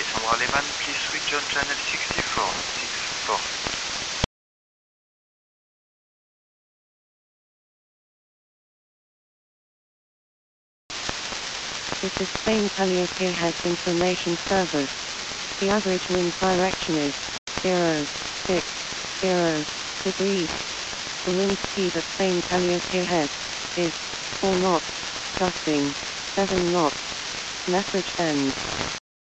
Alexandra Lehmann, please switch on channel 64. This is Spain Calliope has information service. The average wind direction is 0.60 degrees. The wind speed at Spain Calliope Head is 4 knots, gusting 7 knots. Message ends.